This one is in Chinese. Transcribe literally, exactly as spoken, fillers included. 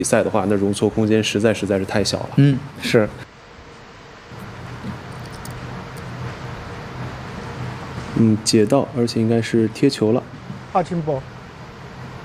赛的话，那容错空间实在实在是太小了。 嗯，是。 嗯，解到，而且应该是贴球了。 二进步。